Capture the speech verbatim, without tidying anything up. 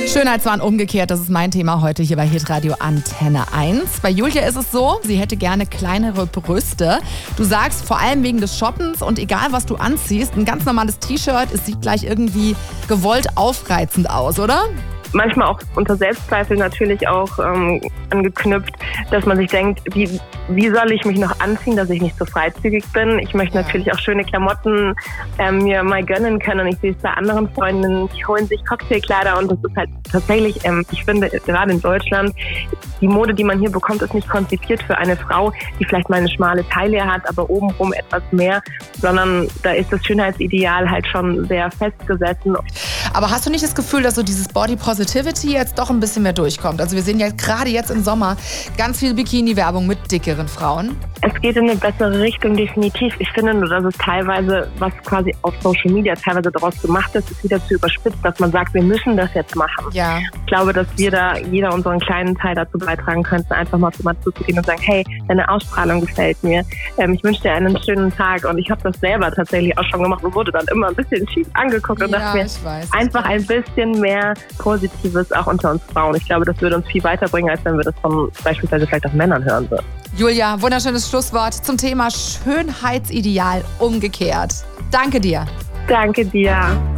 Schönheitswahn umgekehrt, das ist mein Thema heute hier bei Hitradio Antenne eins. Bei Julia ist es so, sie hätte gerne kleinere Brüste. Du sagst, vor allem wegen des Shoppens und egal was du anziehst, ein ganz normales T-Shirt, es sieht gleich irgendwie gewollt aufreizend aus, oder? Manchmal auch unter Selbstzweifel natürlich auch ähm, angeknüpft, dass man sich denkt, wie, wie soll ich mich noch anziehen, dass ich nicht so freizügig bin. Ich möchte natürlich auch schöne Klamotten ähm, mir mal gönnen können. Ich sehe es bei anderen Freundinnen, die holen sich Cocktailkleider und das ist halt tatsächlich, ähm, ich finde gerade in Deutschland, die Mode, die man hier bekommt, ist nicht konzipiert für eine Frau, die vielleicht mal eine schmale Taille hat, aber obenrum etwas mehr, sondern da ist das Schönheitsideal halt schon sehr festgesessen. Aber hast du nicht das Gefühl, dass so dieses Body Positivity jetzt doch ein bisschen mehr durchkommt? Also wir sehen ja gerade jetzt im Sommer ganz viel Bikini-Werbung mit dickeren Frauen. Es geht in eine bessere Richtung, definitiv. Ich finde nur, dass es teilweise, was quasi auf Social Media teilweise daraus gemacht ist, ist wieder zu überspitzt, dass man sagt, wir müssen das jetzt machen. Ja. Ich glaube, dass wir da jeder unseren kleinen Teil dazu beitragen könnten, einfach mal zu mal zuzugehen und sagen, hey, deine Ausstrahlung gefällt mir. Ähm, ich wünsche dir einen schönen Tag. Und ich habe das selber tatsächlich auch schon gemacht und wurde dann immer ein bisschen schief angeguckt und ja, dachte mir, ich weiß, einfach ein bisschen mehr Positives auch unter uns Frauen. Ich glaube, das würde uns viel weiterbringen, als wenn wir das von beispielsweise vielleicht auch Männern hören würden. Julia, wunderschönes Schlusswort zum Thema Schönheitsideal umgekehrt. Danke dir. Danke dir.